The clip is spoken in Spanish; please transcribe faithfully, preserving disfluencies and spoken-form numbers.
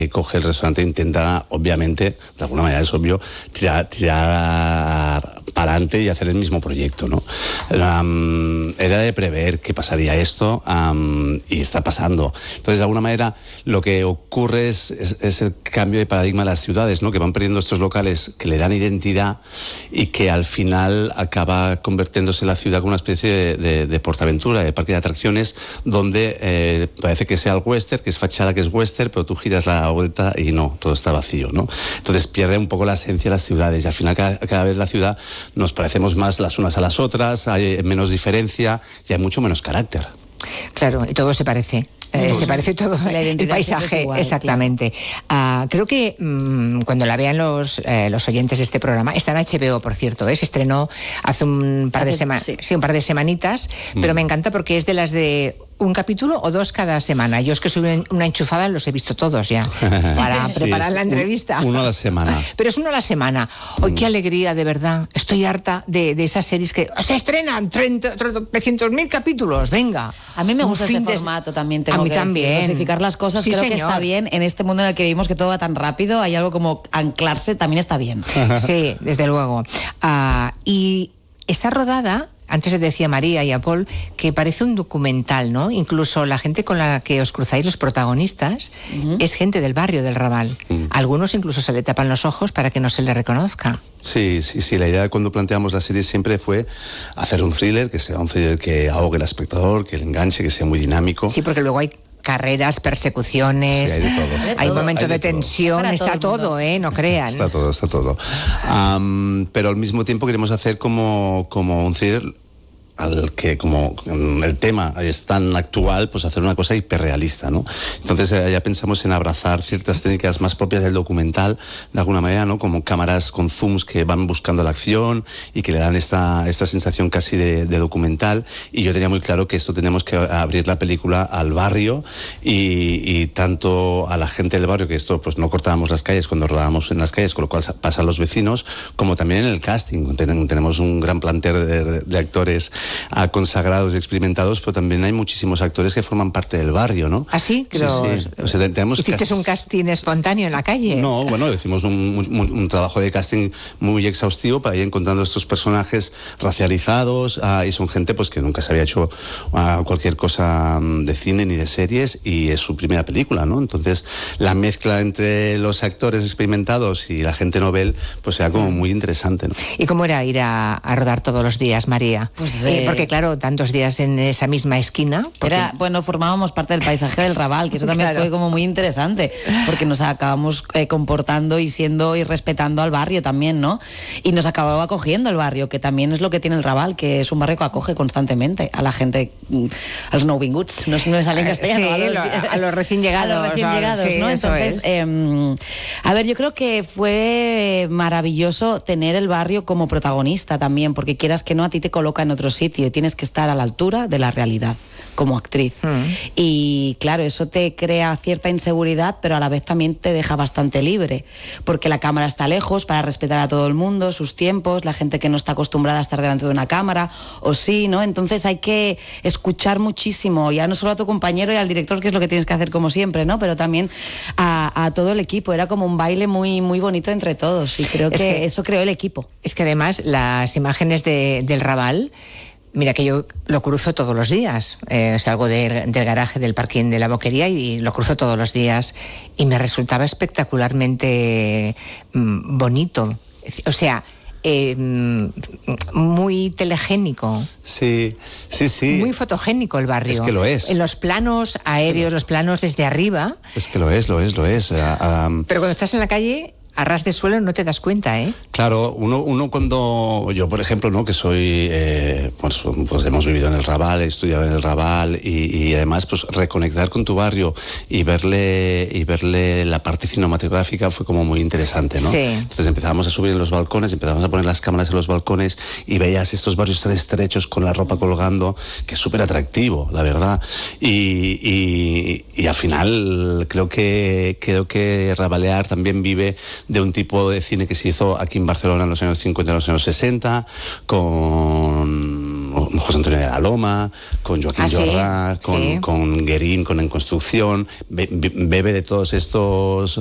que coge el restaurante e intenta, obviamente, de alguna manera es obvio, tirar, tirar para adelante y hacer el mismo proyecto, ¿no? Um, era de prever que pasaría esto um, y está pasando. Entonces, de alguna manera, lo que ocurre es, es, es el cambio de paradigma de las ciudades, ¿no? Que van perdiendo estos locales que le dan identidad y que al final acaba convirtiéndose la ciudad como una especie de, de, de portaventura, de parque de atracciones, donde eh, parece que sea el western, que es fachada, que es western, pero tú giras la vuelta y no, todo está vacío, ¿no? Entonces pierde un poco la esencia de las ciudades y al final cada, cada vez la ciudad nos parecemos más las unas a las otras, hay menos diferencia y hay mucho menos carácter. Claro, y todo se parece. Eh, se parece todo el paisaje, igual, exactamente. Claro. Uh, creo que um, cuando la vean los, eh, los oyentes de este programa, está en H B O, por cierto, ¿eh? Se estrenó hace un par de semanas, sí. sí, un par de semanitas, mm. pero me encanta porque es de las de un capítulo o dos cada semana. Yo es que soy una enchufada, los he visto todos ya, para sí, preparar la entrevista. Uno a la semana. Pero es uno a la semana. ¡Ay, qué alegría, de verdad! Estoy harta de, de esas series que se estrenan trescientos mil capítulos, venga. A mí me gusta este de... formato también, tengo a mí que también. Decir, dosificar las cosas, sí, creo señor. que está bien. En este mundo en el que vivimos, que todo va tan rápido, hay algo como anclarse, también está bien. Sí, desde luego. Uh, y está rodada... Antes les decía María y a Paul que parece un documental, ¿no? Incluso la gente con la que os cruzáis, los protagonistas, uh-huh. es gente del barrio del Raval. Uh-huh. Algunos incluso se le tapan los ojos para que no se le reconozca. Sí, sí, sí. La idea cuando planteamos la serie siempre fue hacer un thriller, que sea un thriller que ahogue al espectador, que le enganche, que sea muy dinámico. Sí, porque luego hay carreras, persecuciones, sí, hay, de todo. hay, hay momentos de, de tensión, está todo, todo, ¿eh? No crean. Está todo, está todo. Um, pero al mismo tiempo queremos hacer como, como un thriller al que, como el tema es tan actual, pues hacer una cosa hiperrealista, ¿no? Entonces ya pensamos en abrazar ciertas técnicas más propias del documental, de alguna manera, ¿no? Como cámaras con zooms que van buscando la acción y que le dan esta, esta sensación casi de, de documental. Y yo tenía muy claro que esto tenemos que abrir la película al barrio y, y tanto a la gente del barrio, que esto pues no cortábamos las calles cuando rodábamos en las calles, con lo cual pasan los vecinos, como también en el casting. Tenemos un gran plantel de, de actores a consagrados y experimentados, pero también hay muchísimos actores que forman parte del barrio, ¿no? ¿Ah, sí? Sí, los... sí. O sea, tenemos ¿Hiciste casi... un casting espontáneo en la calle? No, bueno, hicimos un, un, un trabajo de casting muy exhaustivo para ir encontrando estos personajes racializados, uh, y son gente pues que nunca se había hecho uh, cualquier cosa de cine ni de series y es su primera película, ¿no? Entonces, la mezcla entre los actores experimentados y la gente novel, pues era como muy interesante, ¿no? ¿Y cómo era ir a, a rodar todos los días, María? Pues eh, porque claro, tantos días en esa misma esquina. Porque... Era, bueno, formábamos parte del paisaje del Raval, que eso también claro. fue como muy interesante, porque nos acabamos eh, comportando y siendo y respetando al barrio también, ¿no? Y nos acababa acogiendo el barrio, que también es lo que tiene el Raval, que es un barrio que acoge constantemente a la gente, a los no-wingoods, no, no me sale en castellano. Sí, a, los, a los recién llegados. A los recién llegados, sí, ¿no? Entonces, eh, a ver, yo creo que fue maravilloso tener el barrio como protagonista también, porque quieras que no, a ti te coloca en otro sitio y tienes que estar a la altura de la realidad como actriz. Mm. Y claro, eso te crea cierta inseguridad, pero a la vez también te deja bastante libre, porque la cámara está lejos para respetar a todo el mundo, sus tiempos, la gente que no está acostumbrada a estar delante de una cámara, o sí, ¿no? Entonces hay que escuchar muchísimo, ya no solo a tu compañero y al director, que es lo que tienes que hacer como siempre, ¿no? Pero también a, a todo el equipo. Era como un baile muy, muy bonito entre todos y creo que, que eso creó el equipo. Es que además las imágenes de, del Raval, mira que yo lo cruzo todos los días, eh, salgo de, del garaje del parking de la Boquería y lo cruzo todos los días y me resultaba espectacularmente mm, bonito, o sea, eh, muy telegénico. Sí, sí, sí. Muy fotogénico el barrio. Es que lo es. En los planos aéreos, es los planos desde arriba. Es que lo es, lo es, lo es. Uh, um... Pero cuando estás en la calle, a ras de suelo, no te das cuenta, ¿eh? Claro, uno, uno cuando... Yo, por ejemplo, ¿no? Que soy... Eh, pues, pues hemos vivido en el Raval, he estudiado en el Raval y, y además, pues reconectar con tu barrio y verle y verle la parte cinematográfica fue como muy interesante, ¿no? Sí. Entonces empezábamos a subir en los balcones, empezamos a poner las cámaras en los balcones y veías estos barrios tan estrechos con la ropa colgando, que es súper atractivo, la verdad. Y, y, y al final creo que, creo que Rabalear también vive de un tipo de cine que se hizo aquí en Barcelona en los años cincuenta, en los años sesenta, con José Antonio de la Loma, con Joaquín ¿Ah, Jordà, sí? con, Sí. con Guerín, con En Construcción, be, be, bebe de todos estos